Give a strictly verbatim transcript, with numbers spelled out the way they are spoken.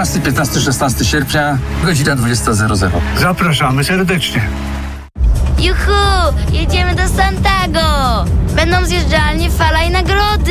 czternastego, piętnastego, szesnastego sierpnia, godzina dwudziesta zero zero. Zapraszamy serdecznie. Juhu, jedziemy do Santago. Będą zjeżdżalnie, fala i nagrody.